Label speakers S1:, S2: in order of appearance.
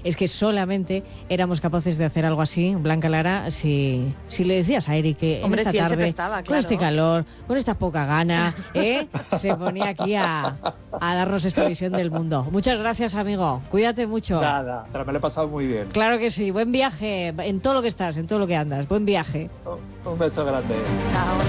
S1: es que solamente éramos capaces de hacer algo así, Blanca Lara, si le decías a Eric que
S2: Hombre,
S1: en esta
S2: si él se
S1: tarde,
S2: prestaba,
S1: con
S2: claro.
S1: este calor, con esta poca gana, se ponía aquí a darnos esta visión del mundo. Muchas gracias, amigo. Cuídate mucho.
S3: Nada, pero me lo he pasado muy bien.
S1: Claro que sí. Buen viaje en todo lo que estás, en todo lo que andas. Buen viaje.
S3: Un beso grande.
S2: Chao.